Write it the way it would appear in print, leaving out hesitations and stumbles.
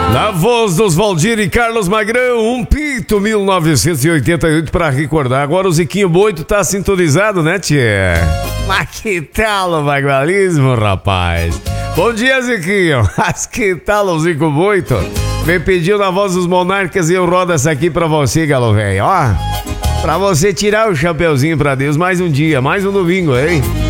Na voz dos Valdir e Carlos Magrão, um pito 1988 pra recordar. Agora o Ziquinho Boito tá sintonizado, né, tchê? Mas que tal o bagualismo, rapaz? Bom dia, Ziquinho. Mas que tal o Zico Boito? Me pediu na voz dos monarcas e eu rodo essa aqui pra você, galo velho. Ó, pra você tirar o chapeuzinho pra Deus mais um dia, mais um domingo, hein?